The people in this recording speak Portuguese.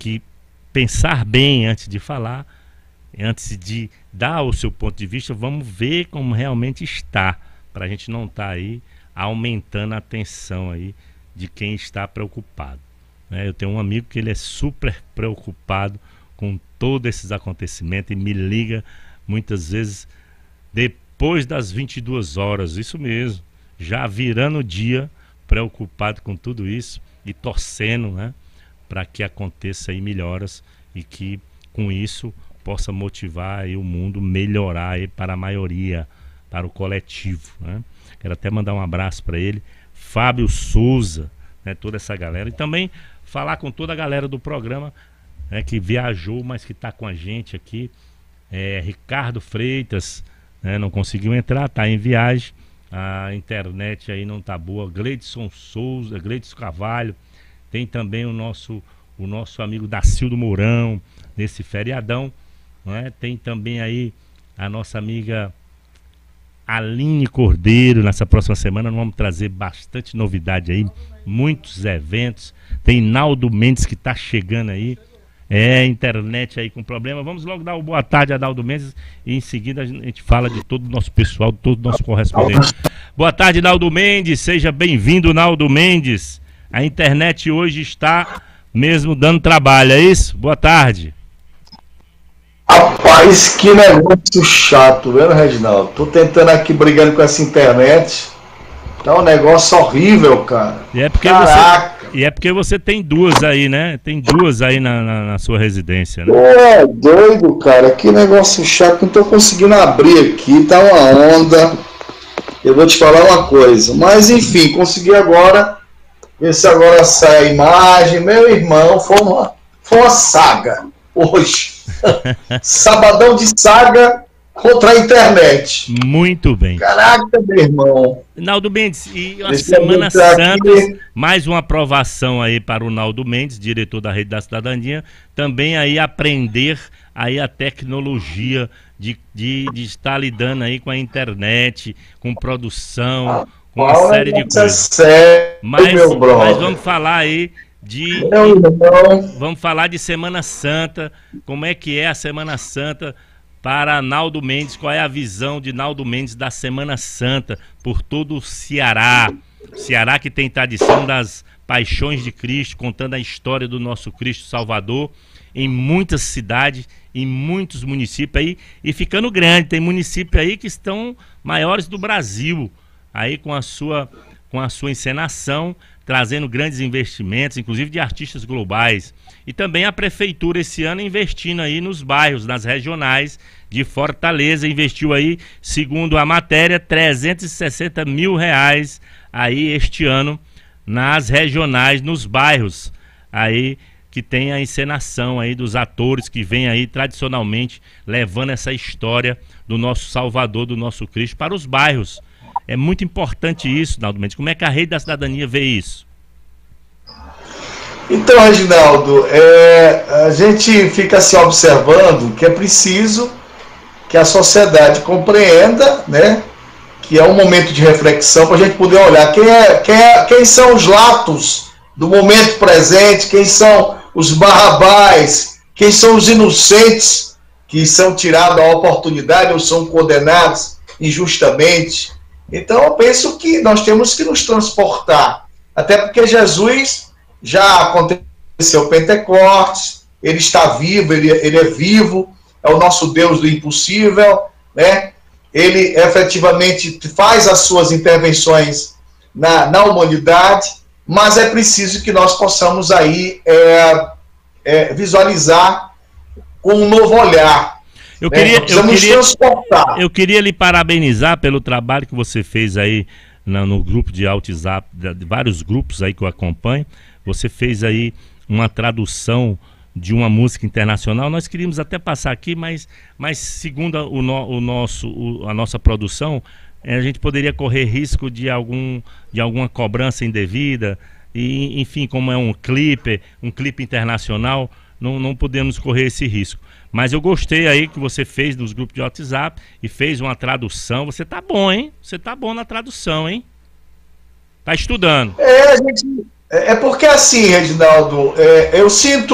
que pensar bem antes de falar, antes de dar o seu ponto de vista. Vamos ver como realmente está, para a gente não estar aí aumentando a tensão aí de quem está preocupado, né? Eu tenho um amigo que ele é super preocupado com todos esses acontecimentos e me liga muitas vezes depois das 22 horas, isso mesmo, já virando o dia, preocupado com tudo isso e torcendo, né, para que aconteça aí melhoras e que com isso possa motivar aí o mundo melhorar aí para a maioria, para o coletivo, né? Quero até mandar um abraço para ele, Fábio Souza, né, toda essa galera, e também falar com toda a galera do programa, né, que viajou, mas que está com a gente aqui. Ricardo Freitas, né, não conseguiu entrar, está em viagem, a internet aí não tá boa. Gleidson Souza, Gleidson Carvalho, tem também o nosso amigo Dacildo Mourão nesse feriadão, né? Tem também aí a nossa amiga Aline Cordeiro. Nessa próxima semana nós vamos trazer bastante novidade aí, muitos eventos. Tem Naldo Mendes que tá chegando aí. Internet aí com problema. Vamos logo dar uma boa tarde a Naldo Mendes e em seguida a gente fala de todo o nosso pessoal, de todo o nosso correspondente. Boa tarde, Naldo Mendes, seja bem-vindo, Naldo Mendes. A internet hoje está mesmo dando trabalho, é isso? Boa tarde. Rapaz, que negócio chato, viu, Reginaldo? Tô tentando aqui brigando com essa internet. Tá um negócio horrível, cara. E é porque você tem duas aí, né? Tem duas aí na sua residência, né? Doido, cara. Que negócio chato. Não tô conseguindo abrir aqui. Tá uma onda. Eu vou te falar uma coisa. Mas, enfim, consegui agora. Ver se agora sai a imagem. Meu irmão, foi uma saga hoje. Sabadão de saga contra a internet. Muito bem. Caraca, meu irmão. Naldo Mendes, e a Semana Santa, mais uma aprovação aí para o Naldo Mendes, diretor da Rede da Cidadania, também aí aprender aí a tecnologia de estar lidando aí com a internet, com produção, com uma série de coisas. Mas vamos falar aí vamos falar de Semana Santa, como é que é a Semana Santa para Naldo Mendes, qual é a visão de Naldo Mendes da Semana Santa por todo o Ceará. Ceará que tem tradição das paixões de Cristo, contando a história do nosso Cristo Salvador em muitas cidades, em muitos municípios aí, e ficando grande, tem municípios aí que estão maiores do Brasil, aí com a sua encenação, trazendo grandes investimentos, inclusive de artistas globais. E também a prefeitura esse ano investindo aí nos bairros, nas regionais de Fortaleza, investiu aí, segundo a matéria, R$360 mil aí este ano nas regionais, nos bairros aí que tem a encenação aí dos atores que vêm aí tradicionalmente levando essa história do nosso Salvador, do nosso Cristo para os bairros. É muito importante isso, Naldo Mendes. Como é que a Rede da Cidadania vê isso? Então, Reginaldo, a gente fica se observando que é preciso que a sociedade compreenda, né, que é um momento de reflexão para a gente poder olhar quem são os latos do momento presente, quem são os barrabás, quem são os inocentes que são tirados a oportunidade ou são condenados injustamente. Então eu penso que nós temos que nos transportar, até porque Jesus já aconteceu o Pentecostes, ele está vivo, ele é vivo, é o nosso Deus do impossível, né? Ele efetivamente faz as suas intervenções na humanidade, mas é preciso que nós possamos aí visualizar com um novo olhar. Eu queria lhe parabenizar pelo trabalho que você fez aí no grupo de WhatsApp, de vários grupos aí que eu acompanho. Você fez aí uma tradução de uma música internacional. Nós queríamos até passar aqui, mas segundo a nossa produção, a gente poderia correr risco de alguma cobrança indevida. E, enfim, como é um clipe internacional, não podemos correr esse risco. Mas eu gostei aí que você fez nos grupos de WhatsApp e fez uma tradução. Você tá bom, hein? Você tá bom na tradução, hein? Tá estudando. É porque assim, Reginaldo, eu sinto